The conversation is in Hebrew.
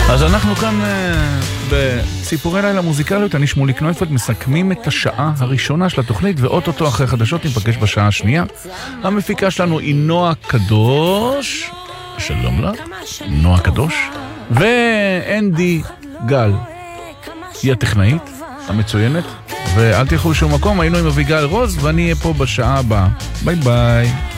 אז אנחנו כאן בציפורי לילה מוזיקליות, אני שמוליק נויפלד, מסכמים את השעה הראשונה של התוכנית, ואוטוטו אחרי חדשות נפגש בשעה השנייה. המפיקה שלנו היא נועה קדוש, שלום לה, נועה קדוש, ואנדי גל, היא הטכנאית המצוינת, ואל תלכו לשום מקום, היינו עם אביגל רוז, ואני אהיה פה בשעה הבאה. ביי ביי.